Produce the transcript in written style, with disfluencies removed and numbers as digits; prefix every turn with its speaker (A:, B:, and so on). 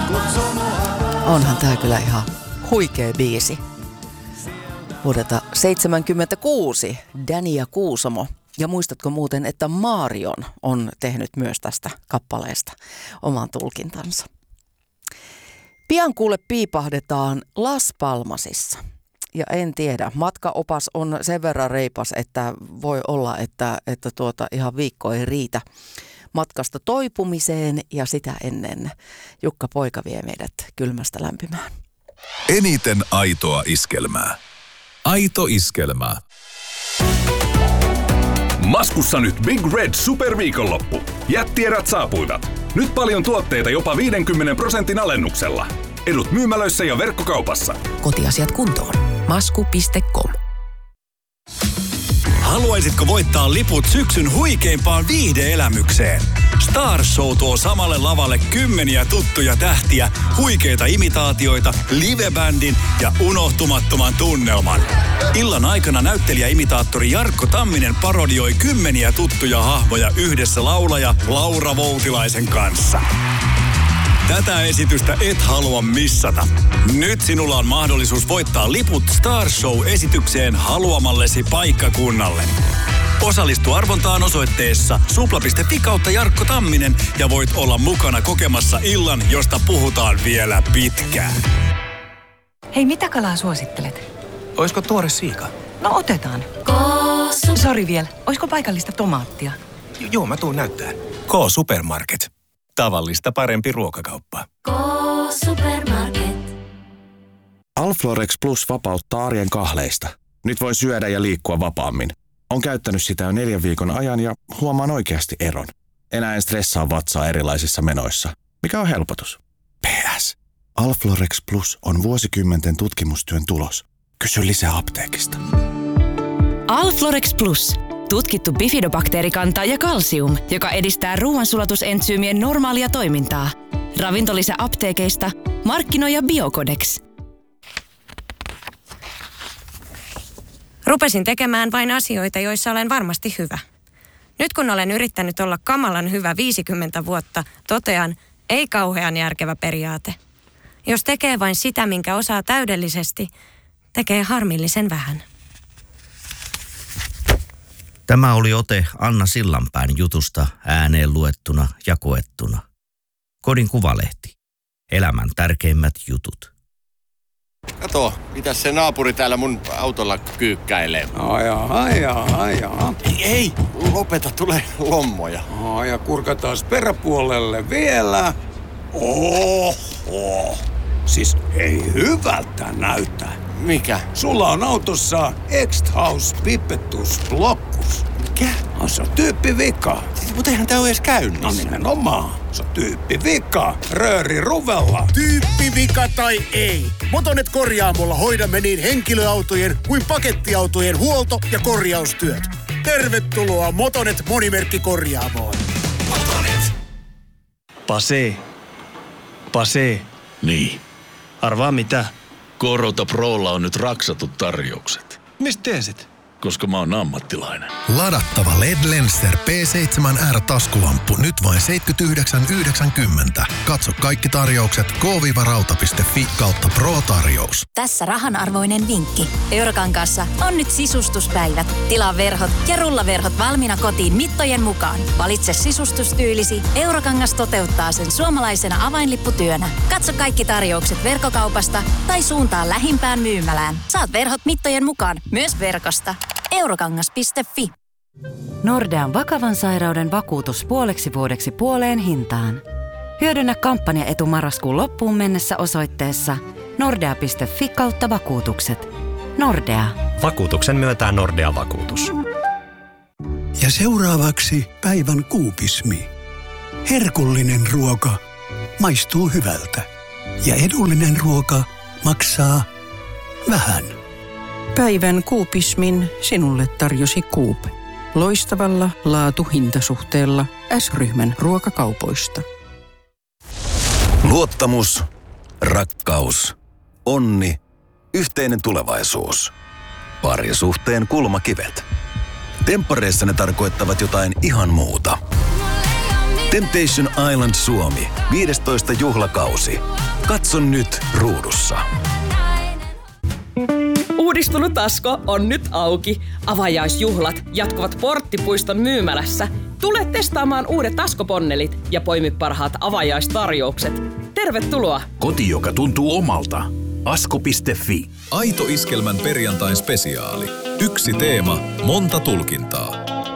A: Onhan tää kyllä ihan huikea biisi. Vuodelta 1976 Danny ja Kuusamo. Ja muistatko muuten, että Marion on tehnyt myös tästä kappaleesta oman tulkintansa. Pian kuule piipahdetaan Las Palmasissa. Ja en tiedä, matkaopas on sen verran reipas, että voi olla, että ihan viikko ei riitä matkasta toipumiseen ja sitä ennen Jukka Poika vie meidät kylmästä lämpimään.
B: Eniten aitoa iskelmää. Aito iskelmää.
C: Maskussa nyt Big Red Superviikonloppu. Jättierät saapuivat. Nyt paljon tuotteita jopa 50% alennuksella. Edut myymälöissä ja verkkokaupassa.
D: Kotiasiat kuntoon. Masku.com.
E: Haluaisitko voittaa liput syksyn huikeimpaan viihde-elämykseen? Star Show tuo samalle lavalle kymmeniä tuttuja tähtiä, huikeita imitaatioita, livebändin ja unohtumattoman tunnelman. Illan aikana näyttelijäimitaattori Jarkko Tamminen parodioi kymmeniä tuttuja hahmoja yhdessä laulaja Laura Voutilaisen kanssa. Tätä esitystä et halua missata. Nyt sinulla on mahdollisuus voittaa liput Star Show-esitykseen haluamallesi paikkakunnalle. Osallistu arvontaan osoitteessa supla.fi/Jarkko Tamminen ja voit olla mukana kokemassa illan, josta puhutaan vielä pitkään.
F: Hei, mitä kalaa suosittelet?
G: Oisko tuore siika?
F: No otetaan. Sori vielä, oisko paikallista tomaattia?
G: Joo, mä tuun näyttää. K-Supermarket. Tavallista parempi ruokakauppa.
H: K-Supermarket.
I: Alflorex Plus vapauttaa arjen kahleista. Nyt voi syödä ja liikkua vapaammin. On käyttänyt sitä jo 4 viikon ajan ja huomaan oikeasti eron. Enää en stressaa vatsaa erilaisissa menoissa. Mikä on helpotus? PS. Alflorex Plus on vuosikymmenten tutkimustyön tulos. Kysy lisää apteekista.
J: Alflorex Plus. Tutkittu bifidobakteerikanta ja kalsium, joka edistää ruoansulatusentsyymien normaalia toimintaa. Ravintolisä apteekeista. Markkinoija Biocodex.
K: Rupesin tekemään vain asioita, joissa olen varmasti hyvä. Nyt kun olen yrittänyt olla kamalan hyvä 50 vuotta, totean, ei kauhean järkevä periaate. Jos tekee vain sitä, minkä osaa täydellisesti, tekee harmillisen vähän.
L: Tämä oli ote Anna Sillanpään jutusta ääneen luettuna ja koettuna. Kodin Kuvalehti. Elämän tärkeimmät jutut.
M: Kato, mitäs se naapuri täällä mun autolla kyykkäilee.
N: Ai.
M: Ei, lopeta, tulee lommoja.
N: Ja kurkataan peräpuolelle vielä. Oho. Siis ei hyvältä näytä.
M: Mikä?
N: Sulla on autossa X-House Pipettus Blockus.
M: Mikä?
N: Se on tyyppivika.
M: Mutta eihän tää ole edes käynnissä.
N: No nimenomaan. Se on tyyppivika. Rööri ruvella.
O: Tyyppivika tai ei. Motonet Korjaamolla hoidamme niin henkilöautojen kuin pakettiautojen huolto- ja korjaustyöt. Tervetuloa Motonet Monimerkkikorjaamoon.
M: Motonet.
P: Pase.
Q: Niin.
P: Arvaa mitä?
Q: Korota Prolla on nyt raksatut tarjoukset.
P: Mistä tiesit?
Q: Koska mä oon ammattilainen.
R: Ladattava LED Lenster P7R taskulamppu nyt vain 79,90. Katso kaikki tarjoukset k-rauta.fi/Pro-tarjous.
S: Tässä rahanarvoinen vinkki. Eurokankaassa on nyt sisustuspäivät. Tilaa verhot ja rullaverhot valmiina kotiin mittojen mukaan. Valitse sisustustyylisi. Eurokangas toteuttaa sen suomalaisena avainlipputyönä. Katso kaikki tarjoukset verkkokaupasta tai suuntaa lähimpään myymälään. Saat verhot mittojen mukaan myös verkosta. Eurokangas.fi.
T: Nordean vakavan sairauden vakuutus puoleksi vuodeksi puoleen hintaan. Hyödynnä kampanjaetu marraskuun loppuun mennessä osoitteessa nordea.fi/vakuutukset. Nordea.
F: Vakuutuksen myöntää Nordea Vakuutus.
B: Ja seuraavaksi päivän kuupismi. Herkullinen ruoka maistuu hyvältä. Ja edullinen ruoka maksaa vähän.
H: Päivän kuupismin sinulle tarjosi Coop. Loistavalla laatu-hintasuhteella S-ryhmän ruokakaupoista.
B: Luottamus, rakkaus, onni, yhteinen tulevaisuus. Parisuhteen kulmakivet. Temppareissa ne tarkoittavat jotain ihan muuta. Temptation Island Suomi, 15. juhlakausi. Katso nyt ruudussa.
U: Uudistunut Asko on nyt auki. Avajaisjuhlat jatkuvat Porttipuiston myymälässä. Tule testaamaan uudet Asko-ponnelit ja poimi parhaat avajaistarjoukset. Tervetuloa!
C: Koti, joka tuntuu omalta. Asko.fi.
V: Aito iskelmän perjantain spesiaali. Yksi teema, monta tulkintaa.